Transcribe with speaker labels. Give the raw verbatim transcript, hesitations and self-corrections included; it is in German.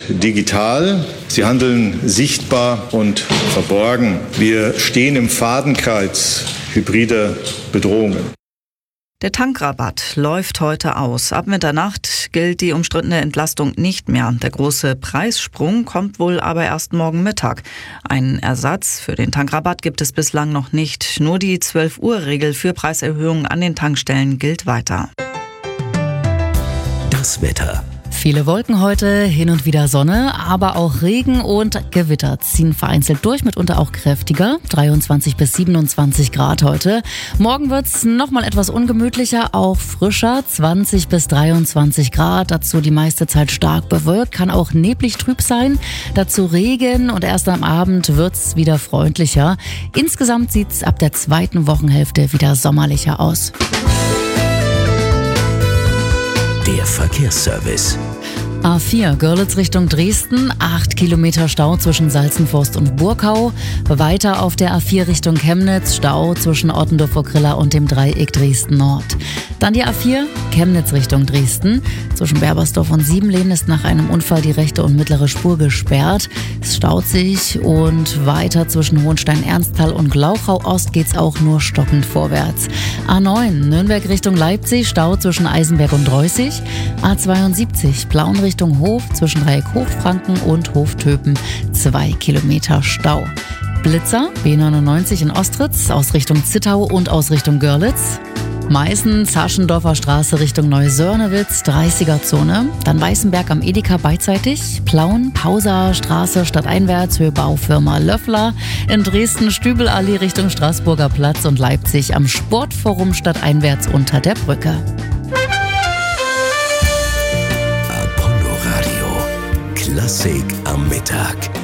Speaker 1: digital. Sie handeln sichtbar und verborgen. Wir stehen im Fadenkreuz hybrider Bedrohungen.
Speaker 2: Der Tankrabatt läuft heute aus. Ab Mitternacht gilt die umstrittene Entlastung nicht mehr. Der große Preissprung kommt wohl aber erst morgen Mittag. Einen Ersatz für den Tankrabatt gibt es bislang noch nicht. Nur die zwölf Uhr Regel für Preiserhöhungen an den Tankstellen gilt weiter.
Speaker 3: Das Wetter.
Speaker 4: Viele Wolken heute, hin und wieder Sonne, aber auch Regen und Gewitter ziehen vereinzelt durch, mitunter auch kräftiger. dreiundzwanzig bis siebenundzwanzig Grad heute. Morgen wird's nochmal etwas ungemütlicher, auch frischer, zwanzig bis dreiundzwanzig Grad. Dazu die meiste Zeit stark bewölkt, kann auch neblig trüb sein. Dazu Regen und erst am Abend wird's wieder freundlicher. Insgesamt sieht's ab der zweiten Wochenhälfte wieder sommerlicher aus.
Speaker 3: Der Verkehrsservice.
Speaker 4: A vier, Görlitz Richtung Dresden, acht Kilometer Stau zwischen Salzenforst und Burkau. Weiter auf der A vier Richtung Chemnitz, Stau zwischen Ottendorf-Okrilla und dem Dreieck Dresden-Nord. Dann die A vier, Chemnitz Richtung Dresden. Zwischen Berbersdorf und Siebenlehn ist nach einem Unfall die rechte und mittlere Spur gesperrt. Es staut sich und weiter zwischen Hohenstein-Ernsthal und Glauchau-Ost geht's auch nur stockend vorwärts. A neun, Nürnberg Richtung Leipzig, Stau zwischen Eisenberg und Dreußig. A zweiundsiebzig, Plauen Richtung Hof, zwischen Dreieck Hochfranken und Hoftöpen, zwei Kilometer Stau. Blitzer, B neunundneunzig in Ostritz, aus Richtung Zittau und aus Richtung Görlitz. Meißen, Zaschendorfer Straße Richtung Neusörnewitz, dreißiger Zone. Dann Weißenberg am Edeka beidseitig. Plauen, Pauser Straße stadteinwärts, Höhe Baufirma Löffler. In Dresden Stübelallee Richtung Straßburger Platz und Leipzig am Sportforum stadteinwärts unter der Brücke.
Speaker 3: Klassik am Mittag.